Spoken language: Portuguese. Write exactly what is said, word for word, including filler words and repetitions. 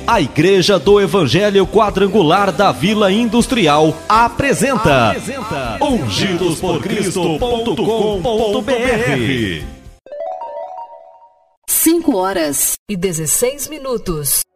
A Igreja do Evangelho Quadrangular da Vila Industrial apresenta, apresenta ungidos por cristo ponto com ponto br. cinco horas e dezesseis minutos.